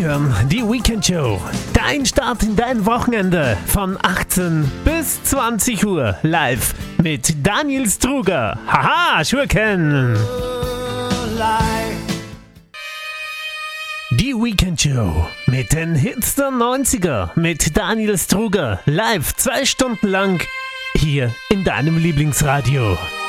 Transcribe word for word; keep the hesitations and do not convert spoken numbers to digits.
Sie hören die Weekend Show. Dein Start in dein Wochenende von achtzehn bis zwanzig Uhr live mit Daniel Struger. Haha, Schurken! Die Weekend Show mit den Hits der neunziger mit Daniel Struger live zwei Stunden lang hier in deinem Lieblingsradio.